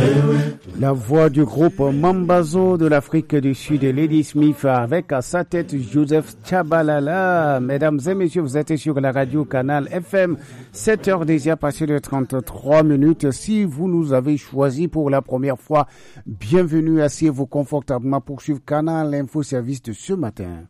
La voix du groupe Mambazo de l'Afrique du Sud, Lady Smith, avec à sa tête Joseph Tchabalala. Mesdames et messieurs, vous êtes sur la radio Canal FM, 7 heures déjà passées de 33 minutes. Si vous nous avez choisi pour la première fois, bienvenue, asseyez-vous confortablement pour suivre Canal Info Service de ce matin.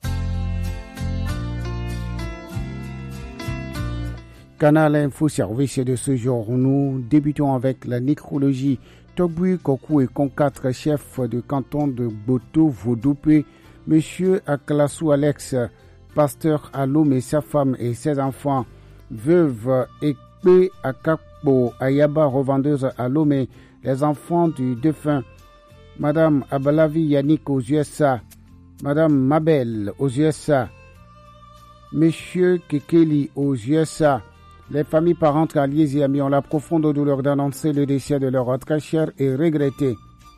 Canal Info Service de ce jour, nous débutons avec la nécrologie. Togui Kokou et Konkatre, chef de canton de Boto Vodoupe, Monsieur Aklassou Alex, pasteur à l'homme et sa femme et ses enfants, veuve Ekpe Akakbo Ayaba, revendeuse à l'homme, les enfants du défunt, Madame Abalavi Yannick aux USA, Madame Mabel aux USA, Monsieur Kekeli aux USA. Les familles, parentes, alliés et amis ont la profonde douleur d'annoncer le décès de leur très cher et regretté.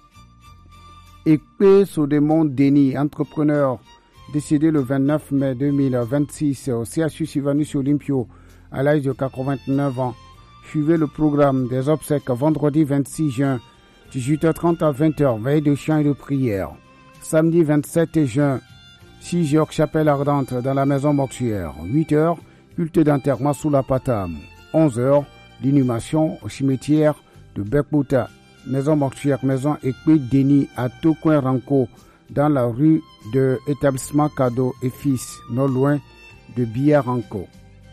Ekpe Sodemon Denis, entrepreneur, décédé le 29 mai 2026 au CHU Sivanus Olympio à l'âge de 89 ans. Suivez le programme des obsèques vendredi 26 juin, 18h30 à 20h, veille de chant et de prière. Samedi 27 juin, 6h, chapelle ardente dans la maison mortuaire. 8h, culte d'enterrement sous la Patam. 11h, l'inhumation au cimetière de Bekbouta, maison mortuaire, maison Ekpe Deni à Tokoin Ranko, dans la rue de établissement Cadeau et Fils, non loin de Bia Ranko.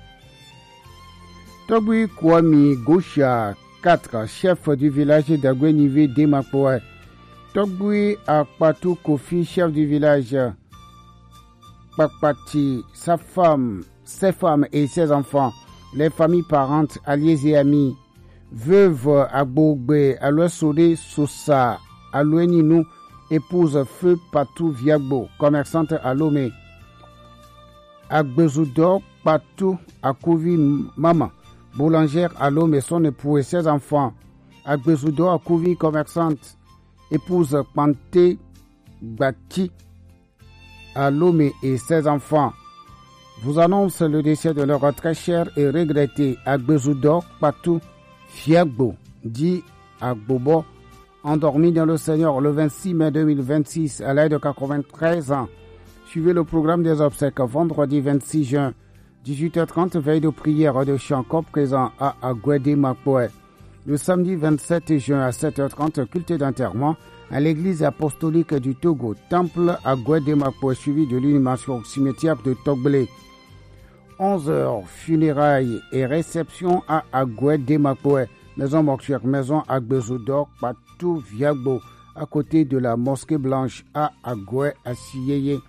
Togui Kwami Gosha 4, chef du village d'Agwenive Demapoe. Togui Akpatou Kofi, chef du village Pakpati, sa femme, ses femmes et ses enfants, les familles, parentes, alliés et amis, veuve Agbogbe, Alouesode Sosa, Aloueninou, épouse Feu Patou Viagbo, commerçante à Lomé, Agbezoudor Patou Akouvi Maman, boulangère à Lomé, son époux et ses enfants, Agbezoudor Akouvi, commerçante, épouse Panté Bati à Lomé et ses enfants, vous annonce le décès de leur très cher et regretté Agbezoudor Patou Fiagbo, dit Agbobo, endormi dans le Seigneur le 26 mai 2026 à l'âge de 93 ans. Suivez le programme des obsèques vendredi 26 juin, 18h30, veille de prière de chant corps présent à Agwede Mapoe. Le samedi 27 juin à 7h30, culte d'enterrement à l'église apostolique du Togo, temple Agwede Mapoe, suivi de l'inhumation au cimetière de Toglé. 11h, funérailles et réception à Agwede Mapoe, maison mortuaire, maison Agbezoudor Patou Viagbo, à côté de la mosquée blanche à Agwe Assiyeye.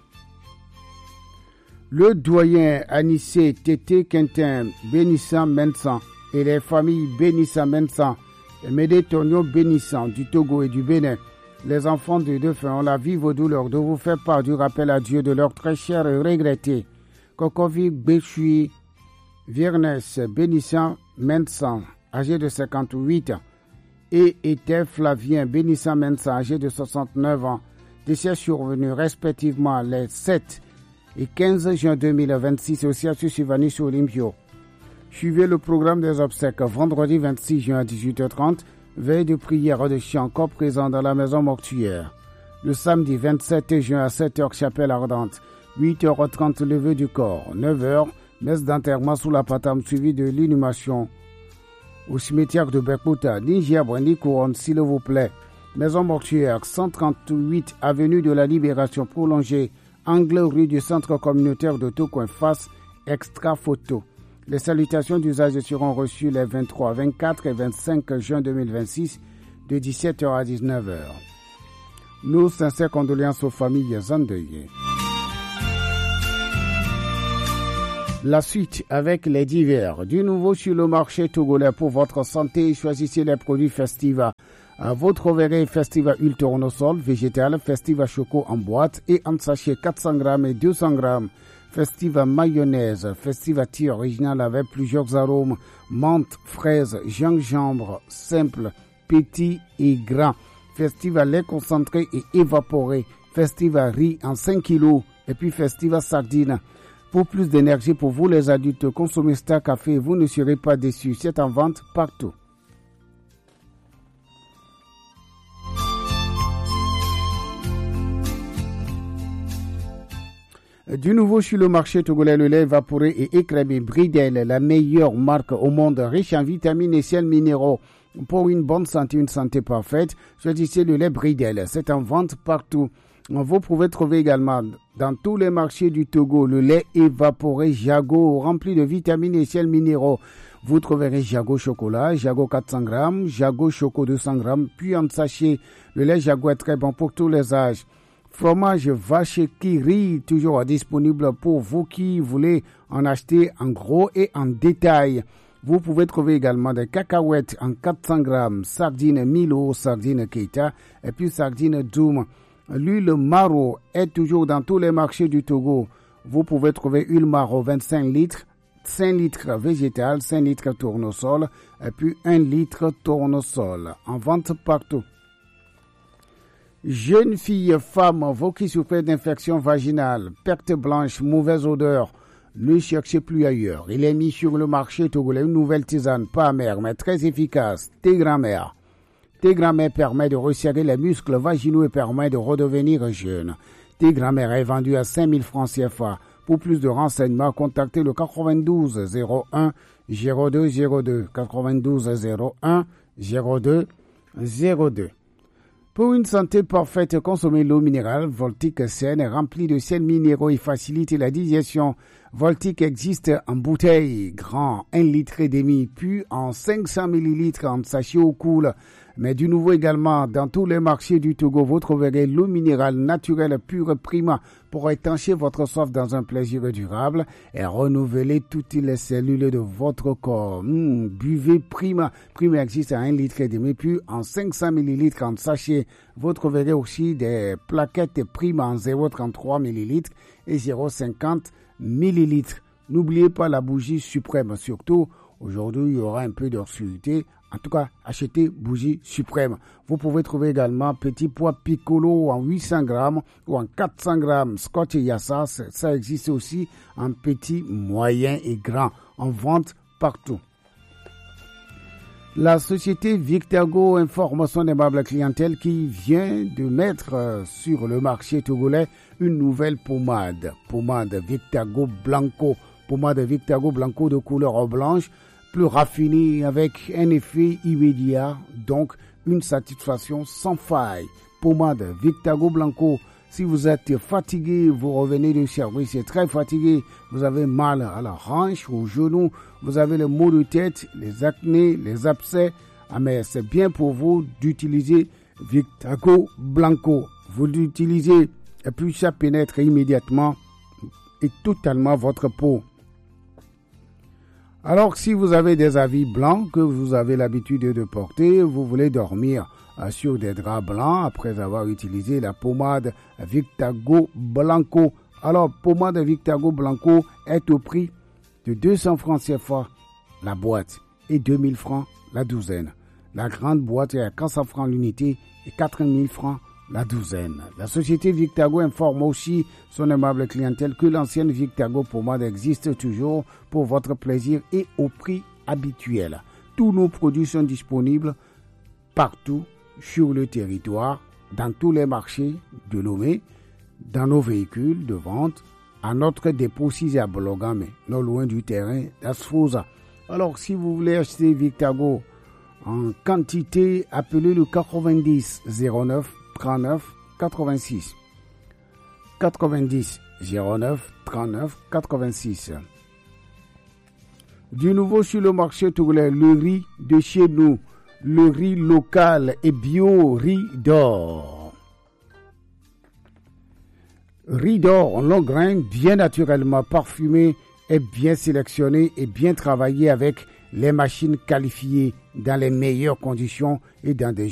Le doyen Anissé Tété Quentin Bénissant Mensan et les familles Bénissant Mensan et Médé Tonio Bénissant du Togo et du Bénin, les enfants de défunts ont la vive douleur de vous faire part du rappel à Dieu de leur très cher et regretté Kokovi Béchui Viernes Bénissant Mensan, âgé de 58 ans, et était Flavien Bénissant Mensan, âgé de 69 ans, décès survenus respectivement les 7 et 15 juin 2026 au CHU Sivanus Olympio. Suivez le programme des obsèques vendredi 26 juin à 18h30, veille de prière de chant corps présent dans la maison mortuaire. Le samedi 27 juin à 7h, chapelle ardente. 8h30, levée du corps. 9h, messe d'enterrement sous la Patam, suivie de l'inhumation au cimetière de Bekbouta. Ninja Brandy Couronne, s'il vous plaît. Maison mortuaire, 138 avenue de la Libération prolongée, angle rue du centre communautaire de Tokoin, face extra photo. Les salutations d'usage seront reçues les 23, 24 et 25 juin 2026 de 17h à 19h. Nos sincères condoléances aux familles endeuillées. La suite avec les divers. Du nouveau sur le marché togolais pour votre santé, choisissez les produits Festiva. Vous trouverez Festiva Huile Tournesol végétal, Festiva Choco en boîte et en sachet 400 grammes et 200 grammes. Festiva mayonnaise, Festiva thé original avec plusieurs arômes, menthe, fraise, gingembre, simple, petit et grand. Festiva lait concentré et évaporé. Festiva riz en 5 kg et puis Festiva sardine. Pour plus d'énergie pour vous les adultes, consommez Star Café, vous ne serez pas déçus. C'est en vente partout. Du nouveau sur le marché togolais, le lait évaporé et écrémé Bridel, la meilleure marque au monde, riche en vitamines et sels minéraux. Pour une bonne santé, une santé parfaite, choisissez le lait Bridel. C'est en vente partout. Vous pouvez trouver également dans tous les marchés du Togo le lait évaporé Jago, rempli de vitamines et sels minéraux. Vous trouverez Jago chocolat, Jago 400 grammes, Jago choco 200 grammes, puis en sachet. Le lait Jago est très bon pour tous les âges. Fromage vache qui rit, toujours disponible pour vous qui voulez en acheter en gros et en détail. Vous pouvez trouver également des cacahuètes en 400 grammes, sardines Milo, sardines Keita et puis sardines Doom. L'huile Maro est toujours dans tous les marchés du Togo. Vous pouvez trouver huile Maro 25 litres, 5 litres végétal, 5 litres tournesol et puis 1 litre tournesol. En vente partout. Jeunes filles, femmes, vous qui souffrez d'infection vaginale, perte blanche, mauvaise odeur, ne cherchez plus ailleurs. Il est mis sur le marché togolais une nouvelle tisane, pas amère, mais très efficace, thé grand-mère. Thé grand-mère permet de resserrer les muscles vaginaux et permet de redevenir jeune. Thé grand-mère est vendu à 5000 francs CFA. Pour plus de renseignements, contactez le 92 01 02 02, 92 01 02 02. Pour une santé parfaite, consommez l'eau minérale Voltic saine remplie de sels minéraux et facilite la digestion. Voltic existe en bouteille grand 1 litre et demi, puis en 500 ml en sachet au cool. Mais du nouveau également, dans tous les marchés du Togo, vous trouverez l'eau minérale naturelle pure Prima pour étancher votre soif dans un plaisir durable et renouveler toutes les cellules de votre corps. Buvez Prima. Prima existe à 1 litre et demi, puis en 500 ml en sachet. Vous trouverez aussi des plaquettes Prima en 0,33 ml et 0,50 ml. N'oubliez pas la bougie suprême, surtout aujourd'hui il y aura un peu d'obscurité. En tout cas, achetez bougie suprême. Vous pouvez trouver également petit pois piccolo en 800 grammes ou en 400 grammes. Scotch et Yassa, ça existe aussi en petit, moyen et grand. En vente partout. La société Victago informe son aimable clientèle qui vient de mettre sur le marché togolais une nouvelle pommade. Pommade Victago Blanco. Pommade Victago Blanco de couleur blanche, plus raffinée avec un effet immédiat, donc une satisfaction sans faille. Pommade Victago Blanco. Si vous êtes fatigué, vous revenez du service, c'est très fatigué, vous avez mal à la hanche, au genou, vous avez le maux de tête, les acnés, les abcès, mais c'est bien pour vous d'utiliser Victago Blanco. Vous l'utilisez et puis ça pénètre immédiatement et totalement votre peau. Alors, si vous avez des habits blancs que vous avez l'habitude de porter, vous voulez dormir sur des draps blancs après avoir utilisé la pommade Victago Blanco. Alors, pommade Victago Blanco est au prix de 200 francs CFA la boîte et 2000 francs la douzaine. La grande boîte est à 400 francs l'unité et 4000 francs la douzaine. La société Victago informe aussi son aimable clientèle que l'ancienne Victago pommade existe toujours pour votre plaisir et au prix habituel. Tous nos produits sont disponibles partout sur le territoire, dans tous les marchés de Lomé, dans nos véhicules de vente, à notre dépôt 6 à Bologame, non loin du terrain d'Asfosa. Alors, si vous voulez acheter Victago en quantité, appelez le 90 09 39 86. 90 09 39 86. Du nouveau sur le marché togolais, le riz de chez nous, le riz local et bio, riz d'or. Riz d'or en long grain, bien naturellement parfumé et bien sélectionné et bien travaillé avec les machines qualifiées dans les meilleures conditions et dans des